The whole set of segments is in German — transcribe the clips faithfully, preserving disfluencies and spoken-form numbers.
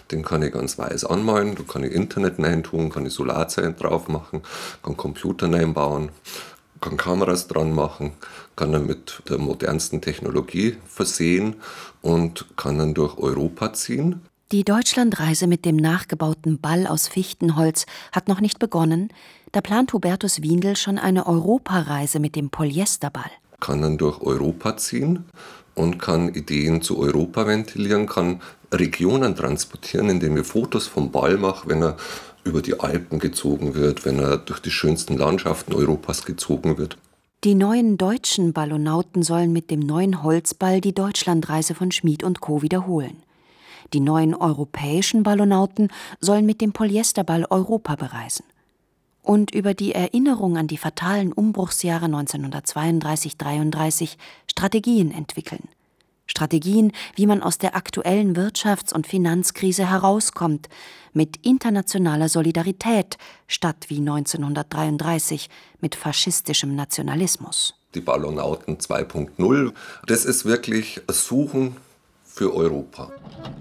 Den kann ich ganz weiß anmalen, da kann ich Internet reintun, kann ich Solarzellen drauf machen, kann Computer reinbauen, kann Kameras dran machen, kann ihn mit der modernsten Technologie versehen und kann ihn durch Europa ziehen. Die Deutschlandreise mit dem nachgebauten Ball aus Fichtenholz hat noch nicht begonnen. Da plant Hubertus Windel schon eine Europareise mit dem Polyesterball. Kann ihn durch Europa ziehen und kann Ideen zu Europa ventilieren, kann Regionen transportieren, indem ich Fotos vom Ball mache, wenn er über die Alpen gezogen wird, wenn er durch die schönsten Landschaften Europas gezogen wird. Die neuen deutschen Ballonauten sollen mit dem neuen Holzball die Deutschlandreise von Schmid und Co. wiederholen. Die neuen europäischen Ballonauten sollen mit dem Polyesterball Europa bereisen. Und über die Erinnerung an die fatalen Umbruchsjahre neunzehnhundertzweiunddreißig dreiunddreißig Strategien entwickeln. Strategien, wie man aus der aktuellen Wirtschafts- und Finanzkrise herauskommt, mit internationaler Solidarität statt wie neunzehnhundertdreiunddreißig mit faschistischem Nationalismus. Die Ballonauten zwei Punkt null, das ist wirklich ein Suchen für Europa.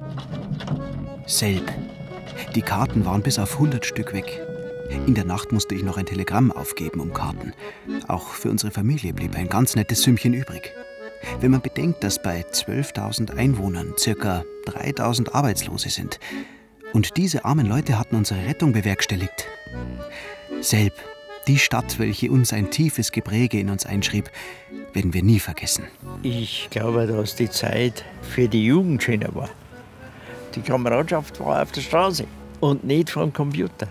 Selb. Die Karten waren bis auf hundert Stück weg. In der Nacht musste ich noch ein Telegramm aufgeben um Karten. Auch für unsere Familie blieb ein ganz nettes Sümmchen übrig. Wenn man bedenkt, dass bei zwölftausend Einwohnern circa dreitausend Arbeitslose sind. Und diese armen Leute hatten unsere Rettung bewerkstelligt. Selb, die Stadt, welche uns ein tiefes Gepräge in uns einschrieb, werden wir nie vergessen. Ich glaube, dass die Zeit für die Jugend schöner war. Die Kameradschaft war auf der Straße und nicht vor dem Computer.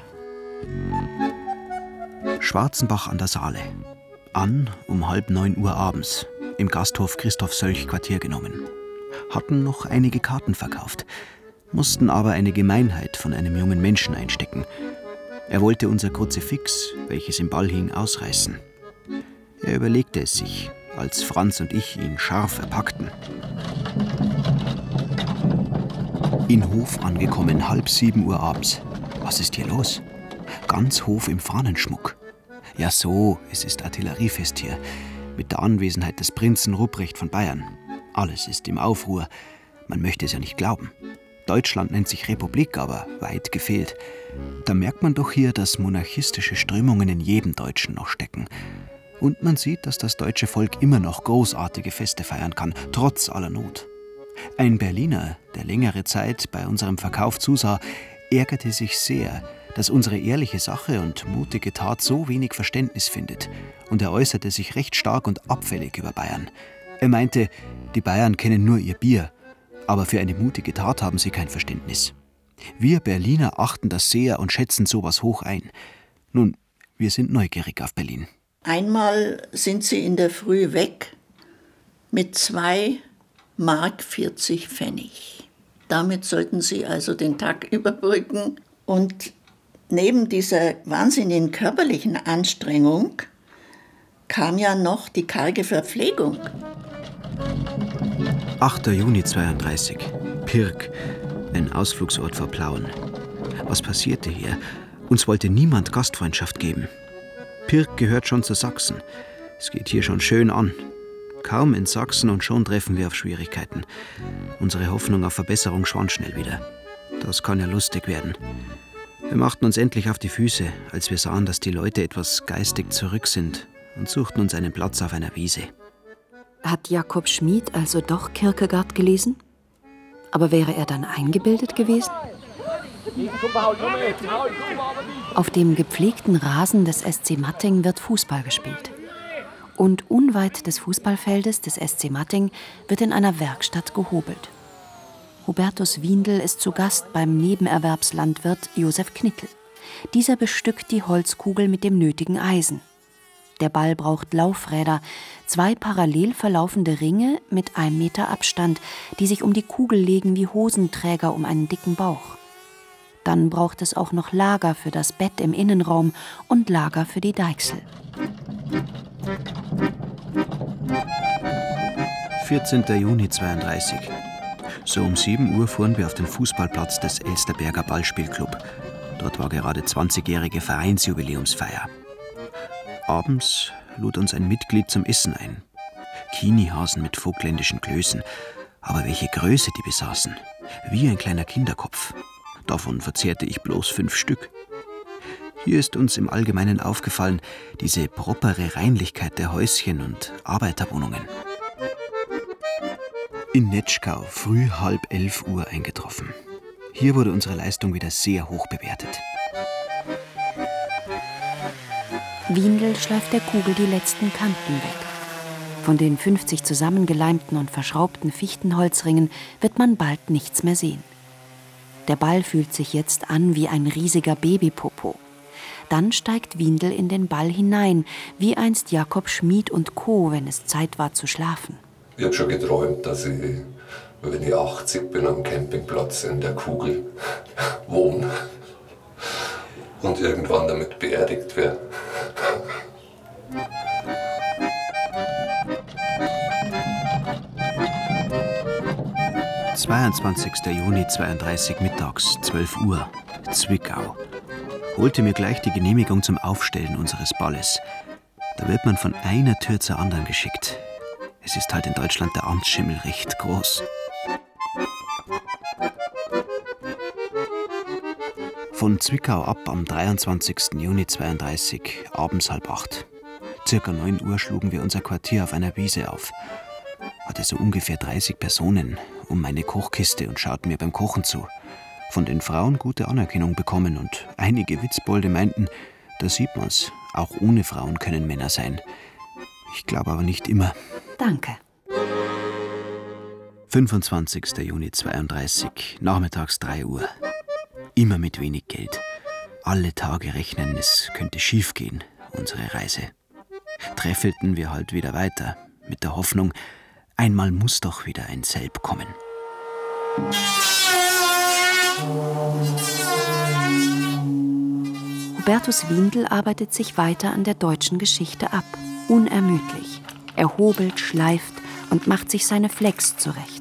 Schwarzenbach an der Saale. An um halb neun Uhr abends. Im Gasthof Christoph Sölch Quartier genommen. Hatten noch einige Karten verkauft, mussten aber eine Gemeinheit von einem jungen Menschen einstecken. Er wollte unser Kruzifix, welches im Ball hing, ausreißen. Er überlegte es sich, als Franz und ich ihn scharf erpackten. In Hof angekommen, halb sieben Uhr abends. Was ist hier los? Ganz Hof im Fahnenschmuck. Ja so, es ist Artilleriefest hier. Mit der Anwesenheit des Prinzen Ruprecht von Bayern. Alles ist im Aufruhr. Man möchte es ja nicht glauben. Deutschland nennt sich Republik, aber weit gefehlt. Da merkt man doch hier, dass monarchistische Strömungen in jedem Deutschen noch stecken. Und man sieht, dass das deutsche Volk immer noch großartige Feste feiern kann, trotz aller Not. Ein Berliner, der längere Zeit bei unserem Verkauf zusah, ärgerte sich sehr, dass unsere ehrliche Sache und mutige Tat so wenig Verständnis findet. Und er äußerte sich recht stark und abfällig über Bayern. Er meinte, die Bayern kennen nur ihr Bier, aber für eine mutige Tat haben sie kein Verständnis. Wir Berliner achten das sehr und schätzen sowas hoch ein. Nun, wir sind neugierig auf Berlin. Einmal sind sie in der Früh weg mit zwei Mark vierzig Pfennig. Damit sollten sie also den Tag überbrücken. Und neben dieser wahnsinnigen körperlichen Anstrengung kam ja noch die karge Verpflegung. achter Juni zweiunddreißig. Pirk, ein Ausflugsort vor Plauen. Was passierte hier? Uns wollte niemand Gastfreundschaft geben. Pirk gehört schon zu Sachsen. Es geht hier schon schön an. Kaum in Sachsen und schon treffen wir auf Schwierigkeiten. Unsere Hoffnung auf Verbesserung schwand schnell wieder. Das kann ja lustig werden. Wir machten uns endlich auf die Füße, als wir sahen, dass die Leute etwas geistig zurück sind und suchten uns einen Platz auf einer Wiese. Hat Jakob Schmid also doch Kierkegaard gelesen? Aber wäre er dann eingebildet gewesen? Auf dem gepflegten Rasen des S C Matting wird Fußball gespielt. Und unweit des Fußballfeldes des S C Matting wird in einer Werkstatt gehobelt. Hubertus Windel ist zu Gast beim Nebenerwerbslandwirt Josef Knittel. Dieser bestückt die Holzkugel mit dem nötigen Eisen. Der Ball braucht Laufräder, zwei parallel verlaufende Ringe mit einem Meter Abstand, die sich um die Kugel legen wie Hosenträger um einen dicken Bauch. Dann braucht es auch noch Lager für das Bett im Innenraum und Lager für die Deichsel. vierzehnter Juni zweiunddreißig. So um sieben Uhr fuhren wir auf den Fußballplatz des Elsterberger Ballspielclub. Dort war gerade zwanzigjährige Vereinsjubiläumsfeier. Abends lud uns ein Mitglied zum Essen ein. Kinihasen mit vogtländischen Klößen. Aber welche Größe die besaßen. Wie ein kleiner Kinderkopf. Davon verzehrte ich bloß fünf Stück. Hier ist uns im Allgemeinen aufgefallen, diese propere Reinlichkeit der Häuschen und Arbeiterwohnungen. In Netschkau früh halb elf Uhr eingetroffen. Hier wurde unsere Leistung wieder sehr hoch bewertet. Windel schleift der Kugel die letzten Kanten weg. Von den fünfzig zusammengeleimten und verschraubten Fichtenholzringen wird man bald nichts mehr sehen. Der Ball fühlt sich jetzt an wie ein riesiger Babypopo. Dann steigt Windel in den Ball hinein, wie einst Jakob Schmid und Co., wenn es Zeit war zu schlafen. Ich habe schon geträumt, dass ich, wenn ich achtzig bin, am Campingplatz in der Kugel wohne und irgendwann damit beerdigt werde. zweiundzwanzigster Juni zweiunddreißig mittags, zwölf Uhr, Zwickau. Holte mir gleich die Genehmigung zum Aufstellen unseres Balles. Da wird man von einer Tür zur anderen geschickt. Es ist halt in Deutschland der Amtsschimmel recht groß. Von Zwickau ab am dreiundzwanzigsten Juni zweiunddreißig, abends halb acht. Circa neun Uhr schlugen wir unser Quartier auf einer Wiese auf. Hatte so ungefähr dreißig Personen um meine Kochkiste und schauten mir beim Kochen zu. Von den Frauen gute Anerkennung bekommen und einige Witzbolde meinten, da sieht man's, auch ohne Frauen können Männer sein. Ich glaube aber nicht immer. Danke. fünfundzwanzigster Juni zweiunddreißig, nachmittags drei Uhr. Immer mit wenig Geld. Alle Tage rechnen, es könnte schief gehen, unsere Reise. Treffelten wir halt wieder weiter, mit der Hoffnung, einmal muss doch wieder ein Selb kommen. Hubertus Windel arbeitet sich weiter an der deutschen Geschichte ab, unermüdlich. Er hobelt, schleift und macht sich seine Flex zurecht.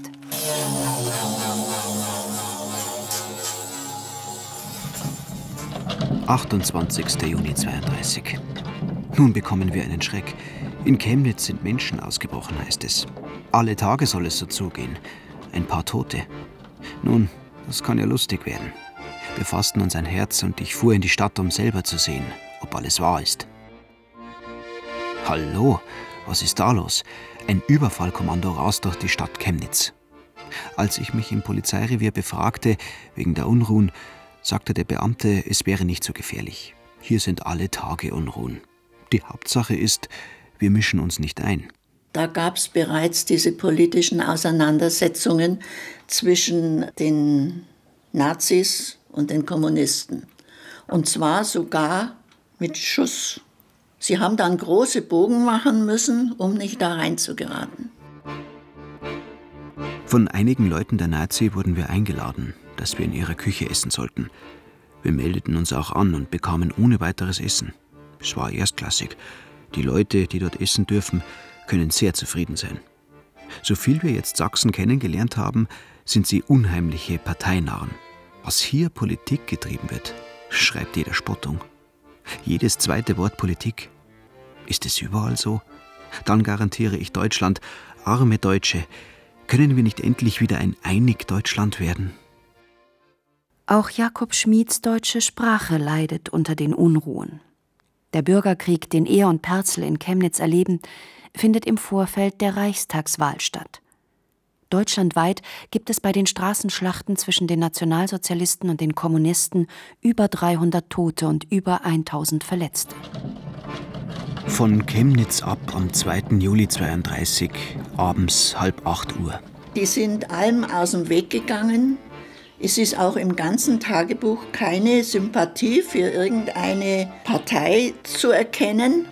achtundzwanzigster Juni zweiunddreißig. Nun bekommen wir einen Schreck. In Chemnitz sind Menschen ausgebrochen, heißt es. Alle Tage soll es so zugehen. Ein paar Tote. Nun, das kann ja lustig werden. Wir fassten uns ein Herz und ich fuhr in die Stadt, um selber zu sehen, ob alles wahr ist. Hallo, was ist da los? Ein Überfallkommando rast durch die Stadt Chemnitz. Als ich mich im Polizeirevier befragte, wegen der Unruhen, sagte der Beamte, es wäre nicht so gefährlich. Hier sind alle Tage Unruhen. Die Hauptsache ist, wir mischen uns nicht ein. Da gab es bereits diese politischen Auseinandersetzungen zwischen den Nazis und den Kommunisten. Und zwar sogar mit Schuss. Sie haben dann große Bogen machen müssen, um nicht da reinzugeraten. Von einigen Leuten der Nazi wurden wir eingeladen, dass wir in ihrer Küche essen sollten. Wir meldeten uns auch an und bekamen ohne weiteres Essen. Es war erstklassig. Die Leute, die dort essen dürfen, können sehr zufrieden sein. So viel wir jetzt Sachsen kennengelernt haben, sind sie unheimliche Parteinarren. Was hier Politik getrieben wird, schreibt jeder Spottung. Jedes zweite Wort Politik. Ist es überall so? Dann garantiere ich Deutschland, arme Deutsche, können wir nicht endlich wieder ein einig Deutschland werden? Auch Jakob Schmids deutsche Sprache leidet unter den Unruhen. Der Bürgerkrieg, den er und Perzel in Chemnitz erleben, findet im Vorfeld der Reichstagswahl statt. Deutschlandweit gibt es bei den Straßenschlachten zwischen den Nationalsozialisten und den Kommunisten über dreihundert Tote und über tausend Verletzte. Von Chemnitz ab am zweiten Juli zweiunddreißig, abends halb acht Uhr. Die sind allem aus dem Weg gegangen. Es ist auch im ganzen Tagebuch keine Sympathie für irgendeine Partei zu erkennen.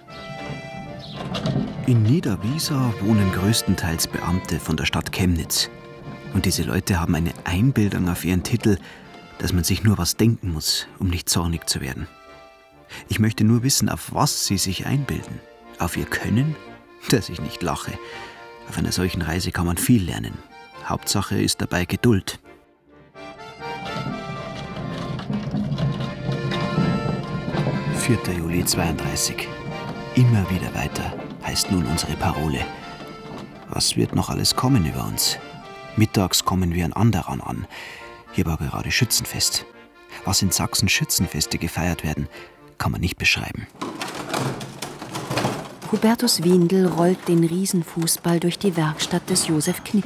In Niederwiesa wohnen größtenteils Beamte von der Stadt Chemnitz. Und diese Leute haben eine Einbildung auf ihren Titel, dass man sich nur was denken muss, um nicht zornig zu werden. Ich möchte nur wissen, auf was sie sich einbilden. Auf ihr Können? Dass ich nicht lache. Auf einer solchen Reise kann man viel lernen. Hauptsache ist dabei Geduld. vierter Juli zweiunddreißig. Immer wieder weiter, heißt nun unsere Parole. Was wird noch alles kommen über uns? Mittags kommen wir an Anderan an. Hier war gerade Schützenfest. Was in Sachsen Schützenfeste gefeiert werden, kann man nicht beschreiben. Hubertus Windel rollt den Riesenfußball durch die Werkstatt des Josef Knipp.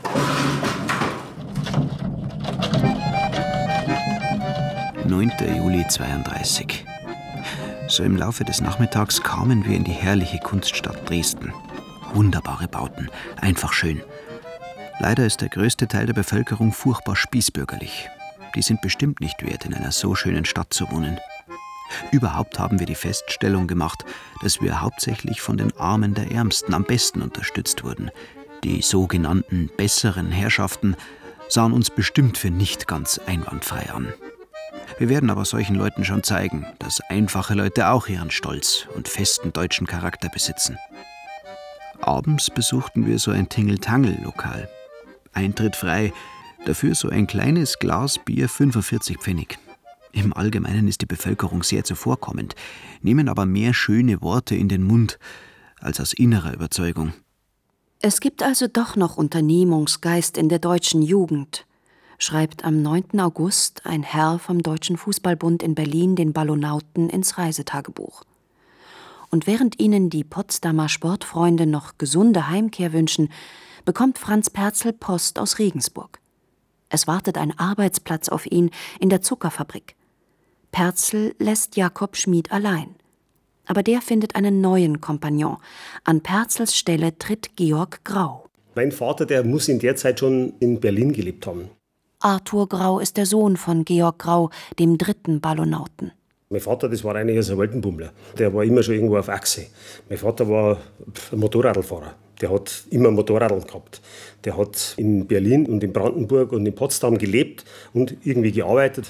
neunter Juli zweiunddreißig. So im Laufe des Nachmittags kamen wir in die herrliche Kunststadt Dresden. Wunderbare Bauten, einfach schön. Leider ist der größte Teil der Bevölkerung furchtbar spießbürgerlich. Die sind bestimmt nicht wert, in einer so schönen Stadt zu wohnen. Überhaupt haben wir die Feststellung gemacht, dass wir hauptsächlich von den Armen der Ärmsten am besten unterstützt wurden. Die sogenannten besseren Herrschaften sahen uns bestimmt für nicht ganz einwandfrei an. Wir werden aber solchen Leuten schon zeigen, dass einfache Leute auch ihren Stolz und festen deutschen Charakter besitzen. Abends besuchten wir so ein Tingeltangel-Lokal. Eintritt frei, dafür so ein kleines Glas Bier fünfundvierzig Pfennig. Im Allgemeinen ist die Bevölkerung sehr zuvorkommend, nehmen aber mehr schöne Worte in den Mund als aus innerer Überzeugung. Es gibt also doch noch Unternehmungsgeist in der deutschen Jugend, schreibt am neunten August ein Herr vom Deutschen Fußballbund in Berlin den Ballonauten ins Reisetagebuch. Und während ihnen die Potsdamer Sportfreunde noch gesunde Heimkehr wünschen, bekommt Franz Perzel Post aus Regensburg. Es wartet ein Arbeitsplatz auf ihn in der Zuckerfabrik. Perzel lässt Jakob Schmid allein. Aber der findet einen neuen Kompagnon. An Perzels Stelle tritt Georg Grau. Mein Vater, der muss in der Zeit schon in Berlin gelebt haben. Arthur Grau ist der Sohn von Georg Grau, dem dritten Ballonauten. Mein Vater, das war eigentlich ein Waldenbummler. Der war immer schon irgendwo auf Achse. Mein Vater war ein Motorradfahrer. Der hat immer Motorradl gehabt. Der hat in Berlin und in Brandenburg und in Potsdam gelebt und irgendwie gearbeitet.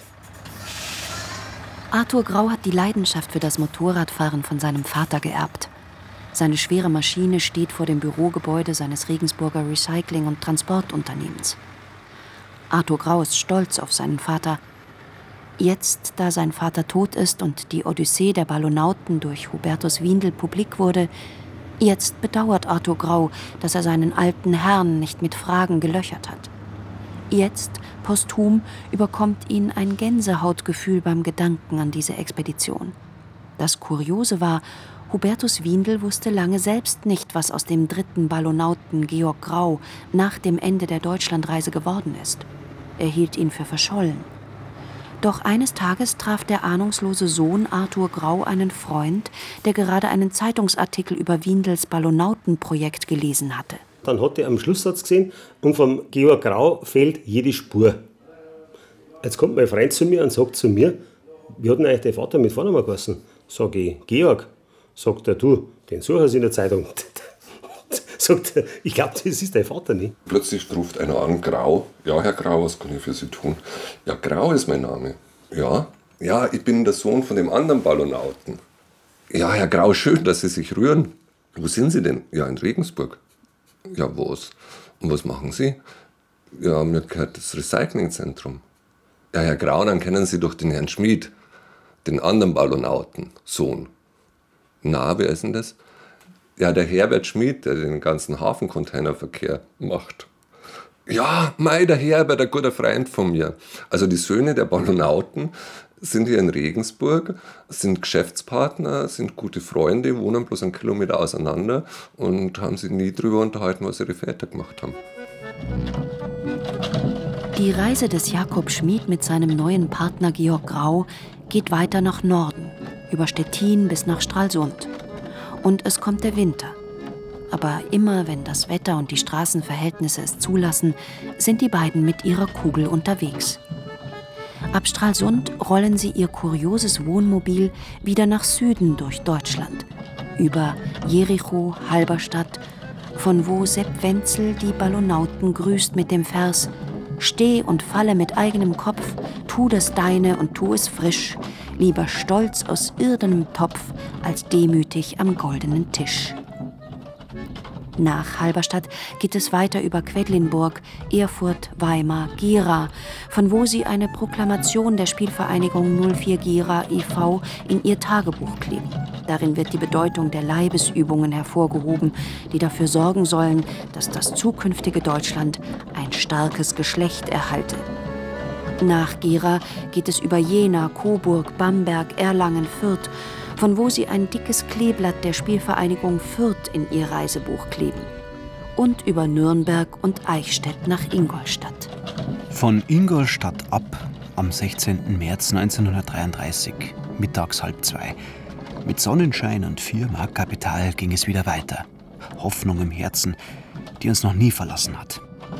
Arthur Grau hat die Leidenschaft für das Motorradfahren von seinem Vater geerbt. Seine schwere Maschine steht vor dem Bürogebäude seines Regensburger Recycling- und Transportunternehmens. Arthur Grau ist stolz auf seinen Vater. Jetzt, da sein Vater tot ist und die Odyssee der Ballonauten durch Hubertus Windel publik wurde, jetzt bedauert Arthur Grau, dass er seinen alten Herrn nicht mit Fragen gelöchert hat. Jetzt, posthum, überkommt ihn ein Gänsehautgefühl beim Gedanken an diese Expedition. Das Kuriose war, Hubertus Windel wusste lange selbst nicht, was aus dem dritten Ballonauten Georg Grau nach dem Ende der Deutschlandreise geworden ist. Er hielt ihn für verschollen. Doch eines Tages traf der ahnungslose Sohn Arthur Grau einen Freund, der gerade einen Zeitungsartikel über Windels Ballonautenprojekt gelesen hatte. Dann hat er am Schlusssatz gesehen, und vom Georg Grau fehlt jede Spur. Jetzt kommt mein Freund zu mir und sagt zu mir, wie hat denn eigentlich dein Vater mit Vornamen geheißen? Sag ich, Georg. Sagt er, du, den suchen sie in der Zeitung. Sagt er, ich glaube, das ist dein Vater nicht. Plötzlich ruft einer an, Grau. Ja, Herr Grau, was kann ich für Sie tun? Ja, Grau ist mein Name. Ja, ja, ich bin der Sohn von dem anderen Ballonauten. Ja, Herr Grau, schön, dass Sie sich rühren. Wo sind Sie denn? Ja, in Regensburg. Ja, was? Und was machen Sie? Ja, mir gehört das Recyclingzentrum. Ja, Herr Grau, dann kennen Sie doch den Herrn Schmid, den anderen Ballonauten, Sohn. Na, wer ist denn das? Ja, der Herbert Schmid, der den ganzen Hafencontainerverkehr macht. Ja, mei, der Herbert, ein guter Freund von mir. Also die Söhne der Ballonauten sind hier in Regensburg, sind Geschäftspartner, sind gute Freunde, wohnen bloß einen Kilometer auseinander und haben sich nie drüber unterhalten, was ihre Väter gemacht haben. Die Reise des Jakob Schmid mit seinem neuen Partner Georg Grau geht weiter nach Norden, über Stettin bis nach Stralsund. Und es kommt der Winter. Aber immer, wenn das Wetter und die Straßenverhältnisse es zulassen, sind die beiden mit ihrer Kugel unterwegs. Ab Stralsund rollen sie ihr kurioses Wohnmobil wieder nach Süden durch Deutschland. Über Jericho, Halberstadt, von wo Sepp Wenzel die Ballonauten grüßt mit dem Vers: Steh und falle mit eigenem Kopf, tu das Deine und tu es frisch, lieber stolz aus irdenem Topf, als demütig am goldenen Tisch. Nach Halberstadt geht es weiter über Quedlinburg, Erfurt, Weimar, Gera, von wo sie eine Proklamation der Spielvereinigung null vier Gera e V in ihr Tagebuch kleben. Darin wird die Bedeutung der Leibesübungen hervorgehoben, die dafür sorgen sollen, dass das zukünftige Deutschland ein starkes Geschlecht erhalte. Nach Gera geht es über Jena, Coburg, Bamberg, Erlangen, Fürth, von wo sie ein dickes Kleeblatt der Spielvereinigung Fürth in ihr Reisebuch kleben. Und über Nürnberg und Eichstätt nach Ingolstadt. Von Ingolstadt ab am sechzehnten März neunzehnhundertdreiunddreißig, mittags halb zwei. Mit Sonnenschein und vier Mark Kapital ging es wieder weiter. Hoffnung im Herzen, die uns noch nie verlassen hat.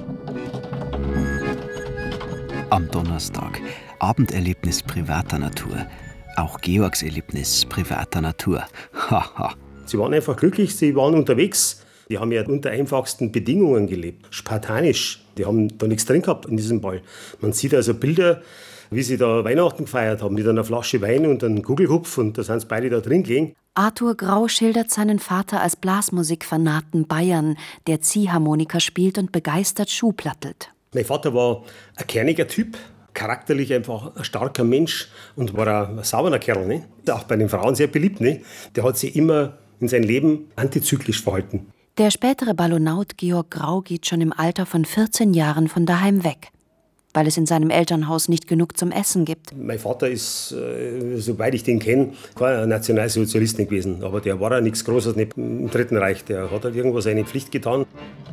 Am Donnerstag, Abenderlebnis privater Natur. Auch Georgs Erlebnis privater Natur. Haha. Sie waren einfach glücklich, sie waren unterwegs. Die haben ja unter einfachsten Bedingungen gelebt, spartanisch. Die haben da nichts drin gehabt in diesem Ball. Man sieht also Bilder, wie sie da Weihnachten gefeiert haben, mit einer Flasche Wein und einem Kugelhupf, und da sind sie beide da drin gelegen. Arthur Grau schildert seinen Vater als Blasmusikfanaten Bayern, der Ziehharmonika spielt und begeistert Schuh plattelt. Mein Vater war ein kerniger Typ, charakterlich einfach ein starker Mensch und war ein sauberer Kerl. Ne? Auch bei den Frauen sehr beliebt. Ne? Der hat sich immer in seinem Leben antizyklisch verhalten. Der spätere Ballonaut Georg Grau geht schon im Alter von vierzehn Jahren von daheim weg, weil es in seinem Elternhaus nicht genug zum Essen gibt. Mein Vater ist, äh, soweit ich den kenne, kein Nationalsozialist nicht gewesen. Aber der war ja nichts Großes nicht im Dritten Reich. Der hat halt irgendwo seine Pflicht getan.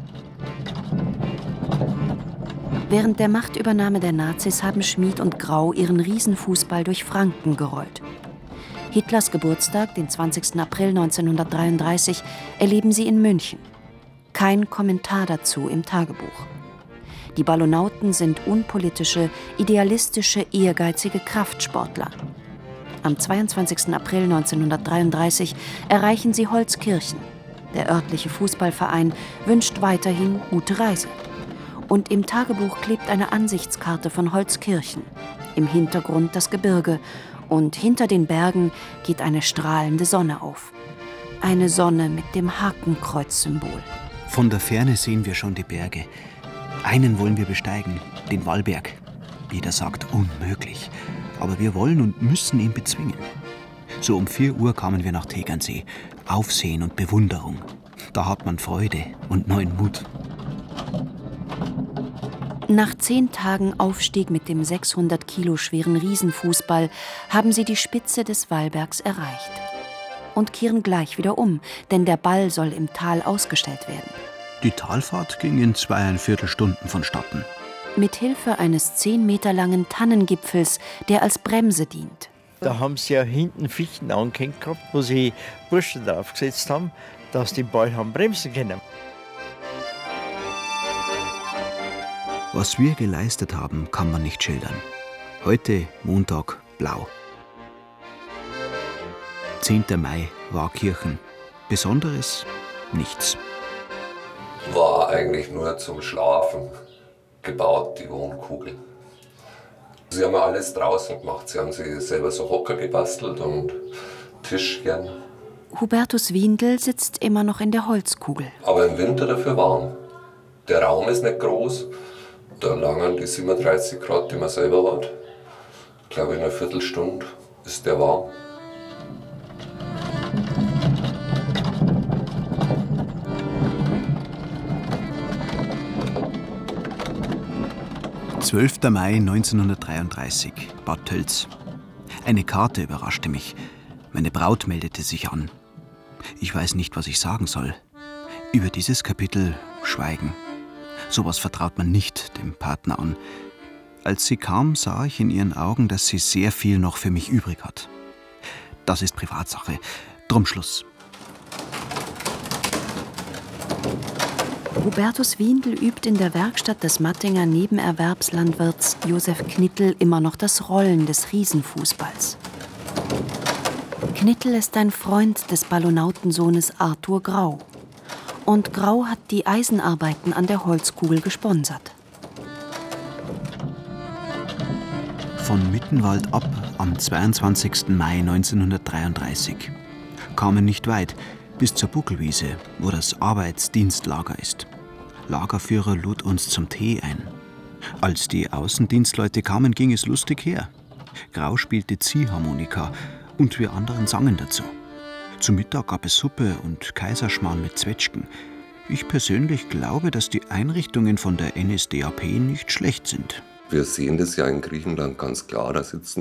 Während der Machtübernahme der Nazis haben Schmid und Grau ihren Riesenfußball durch Franken gerollt. Hitlers Geburtstag, den zwanzigsten April neunzehnhundertdreiunddreißig, erleben sie in München. Kein Kommentar dazu im Tagebuch. Die Ballonauten sind unpolitische, idealistische, ehrgeizige Kraftsportler. Am zweiundzwanzigsten April neunzehnhundertdreiunddreißig erreichen sie Holzkirchen. Der örtliche Fußballverein wünscht weiterhin gute Reise. Und im Tagebuch klebt eine Ansichtskarte von Holzkirchen. Im Hintergrund das Gebirge. Und hinter den Bergen geht eine strahlende Sonne auf. Eine Sonne mit dem Hakenkreuz-Symbol. Von der Ferne sehen wir schon die Berge. Einen wollen wir besteigen, den Wallberg. Jeder sagt, unmöglich. Aber wir wollen und müssen ihn bezwingen. So um vier Uhr kamen wir nach Tegernsee. Aufsehen und Bewunderung. Da hat man Freude und neuen Mut. Nach zehn Tagen Aufstieg mit dem sechshundert Kilo schweren Riesenfußball haben sie die Spitze des Wallbergs erreicht. Und kehren gleich wieder um, denn der Ball soll im Tal ausgestellt werden. Die Talfahrt ging in zweieinviertel Stunden vonstatten. Mit Hilfe eines zehn Meter langen Tannengipfels, der als Bremse dient. Da haben sie ja hinten Fichten angehängt gehabt, wo sie Burschen draufgesetzt haben, dass die Ball haben bremsen können. Was wir geleistet haben, kann man nicht schildern. Heute, Montag, blau. zehnter Mai war Kirchen. Besonderes nichts. War eigentlich nur zum Schlafen gebaut, die Wohnkugel. Sie haben ja alles draußen gemacht. Sie haben sich selber so Hocker gebastelt und Tischchen. Hubertus Windel sitzt immer noch in der Holzkugel. Aber im Winter dafür warm. Der Raum ist nicht groß. Da langen die siebenunddreißig Grad, die man selber hat. Ich glaube, in einer Viertelstunde ist der warm. zwölfter Mai neunzehnhundertdreiunddreißig, Bad Tölz. Eine Karte überraschte mich. Meine Braut meldete sich an. Ich weiß nicht, was ich sagen soll. Über dieses Kapitel schweigen. Sowas vertraut man nicht dem Partner an. Als sie kam, sah ich in ihren Augen, dass sie sehr viel noch für mich übrig hat. Das ist Privatsache. Drum Schluss. Hubertus Windel übt in der Werkstatt des Mattinger Nebenerwerbslandwirts Josef Knittel immer noch das Rollen des Riesenfußballs. Knittel ist ein Freund des Ballonautensohnes Arthur Grau. Und Grau hat die Eisenarbeiten an der Holzkugel gesponsert. Von Mittenwald ab am zweiundzwanzigsten Mai neunzehnhundertdreiunddreißig. Kamen nicht weit, bis zur Buckelwiese, wo das Arbeitsdienstlager ist. Lagerführer lud uns zum Tee ein. Als die Außendienstleute kamen, ging es lustig her. Grau spielte Ziehharmonika und wir anderen sangen dazu. Zum Mittag gab es Suppe und Kaiserschmarrn mit Zwetschgen. Ich persönlich glaube, dass die Einrichtungen von der N S D A P nicht schlecht sind. Wir sehen das ja in Griechenland ganz klar. Da sitzen